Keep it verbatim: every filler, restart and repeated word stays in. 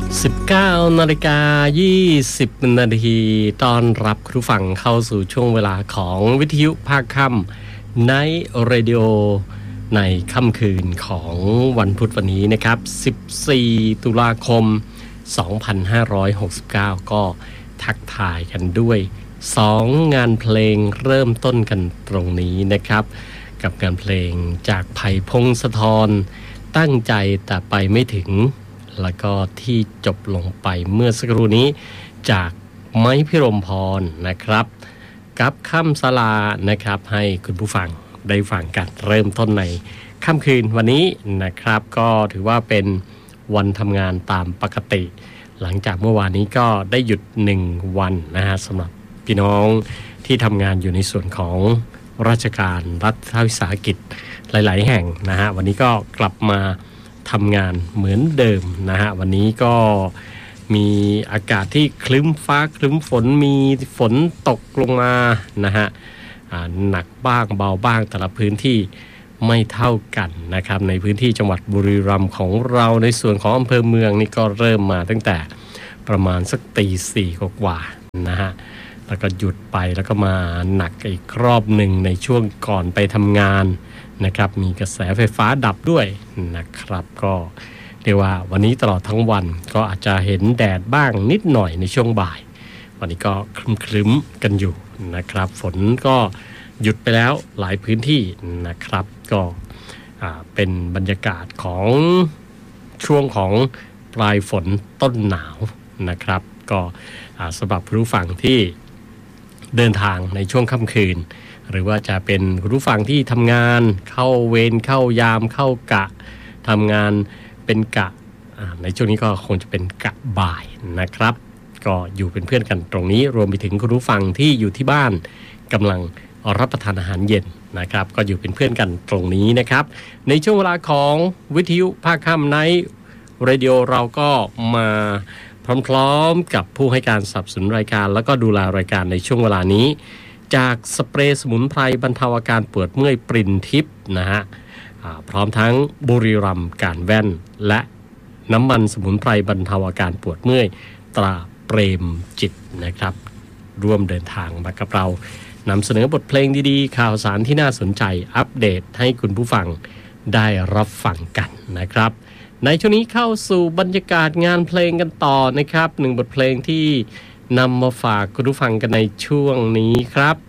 สิบเก้านาฬิกายี่สิบนาทีต้อนรับคุณผู้ฟังเข้าสู่ช่วงเวลาของวิทยุภาคค่ำในเรดิโอในค่ำคืนของวันพุธวันนี้นะครับสิบสี่ตุลาคมสองพันห้าร้อยหกสิบเก้าก็ทักทายกันด้วยสองงานเพลงเริ่มต้นกันตรงนี้นะครับกับงานเพลงจากไผ่พงศธรตั้งใจแต่ไปไม่ถึงแล้วก็ที่จบลงไปเมื่อสักครู่นี้จากไม้พิรมพรนะครับกับค่ำศาลานะครับให้คุณผู้ฟังได้ฟังกันเริ่มต้นในค่ำคืนวันนี้นะครับก็ถือว่าเป็นวันทำงานตามปกติหลังจากเมื่อวานนี้ก็ได้หยุดหนึ่งวันนะฮะสำหรับพี่น้องที่ทำงานอยู่ในส่วนของราชการรัฐวิสาหกิจหลายๆแห่งนะฮะวันนี้ก็กลับมาทำงานเหมือนเดิมนะฮะวันนี้ก็มีอากาศที่ครึ้มฟ้าครึ้มฝนมีฝนตกลงมานะฮะหนักบ้างเบาบ้างแต่ละพื้นที่ไม่เท่ากันนะครับในพื้นที่จังหวัดบุรีรัมย์ของเราในส่วนของอำเภอเมืองนี่ก็เริ่มมาตั้งแต่ประมาณสักตีสี่กว่าๆนะฮะแล้วก็หยุดไปแล้วก็มาหนักอีกรอบหนึ่งในช่วงก่อนไปทำงานนะครับมีกระแสไฟฟ้าดับด้วยนะครับก็เรียกว่าวันนี้ตลอดทั้งวันก็อาจจะเห็นแดดบ้างนิดหน่อยในช่วงบ่ายวันนี้ก็ครึ้มๆกันอยู่นะครับฝนก็หยุดไปแล้วหลายพื้นที่นะครับก็เป็นบรรยากาศของช่วงของปลายฝนต้นหนาวนะครับก็สำหรับผู้ฟังที่เดินทางในช่วงค่ำคืนหรือว่าจะเป็นผู้ฟังที่ทำงานเข้าเวรเข้ายามเข้ากะทำงานเป็นกะในช่วงนี้ก็คงจะเป็นกะบ่ายนะครับก็อยู่เป็นเพื่อนกันตรงนี้รวมไปถึงคุณผู้ฟังที่อยู่ที่บ้านกำลังรับประทานอาหารเย็นนะครับก็อยู่เป็นเพื่อนกันตรงนี้นะครับในช่วงเวลาของวิทยุภาคค่ำในเรดิโอเราก็มาพร้อมๆกับผู้ให้การสนับสนุนรายการแล้วก็ดูแลรายการในช่วงเวลานี้จากสเปรย์สมุนไพรบรรเทาอาการปวดเมื่อยปรินทิพย์นะฮะพร้อมทั้งบุรีรัมย์การแว่นและน้ำมันสมุนไพรบรรเทาอาการปวดเมื่อยตราเปรมจิตนะครับร่วมเดินทางมากับเรานำเสนอบทเพลงดีๆข่าวสารที่น่าสนใจอัปเดตให้คุณผู้ฟังได้รับฟังกันนะครับในช่วงนี้เข้าสู่บรรยากาศงานเพลงกันต่อนะครับหนึ่งบทเพลงที่นำมาฝากคุณผู้ฟังกันในช่วงนี้ครับ